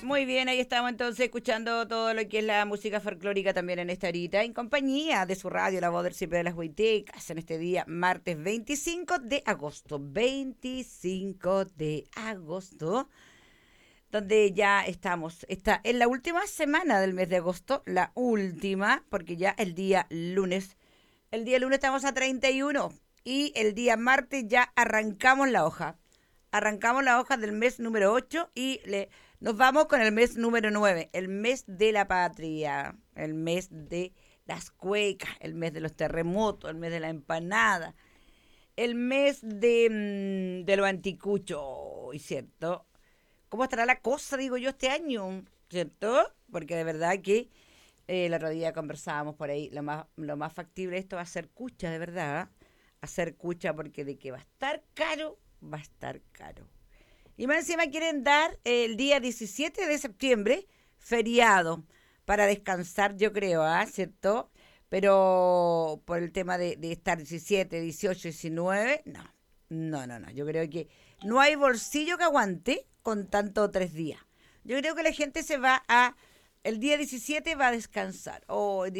Muy bien, ahí estamos entonces escuchando todo lo que es la música folclórica también en esta horita, en compañía de su radio, La Voz del Siempre de las Huitecas, en este día, martes 25 de agosto. 25 de agosto, donde ya estamos. Está en la última semana del mes de agosto, la última, porque ya el día lunes estamos a 31 y el día martes ya arrancamos la hoja. Arrancamos la hoja del mes número 8 y nos vamos con el mes número 9, el mes de la patria, el mes de las cuecas, el mes de los terremotos, el mes de la empanada, el mes de lo anticucho, ¿cierto? ¿Cómo estará la cosa, digo yo, este año? ¿Cierto? Porque de verdad que el otro día conversábamos por ahí, lo más factible de esto va a ser cucha, de verdad. Hacer cucha porque de que va a estar caro, va a estar caro. Y más encima quieren dar el día 17 de septiembre feriado para descansar, yo creo, ¿ah? ¿Cierto? Pero por el tema de estar 17, 18, 19, no. No, no, no. Yo creo que no hay bolsillo que aguante con tanto 3 días. Yo creo que la gente se va a... El día 17 va a descansar. O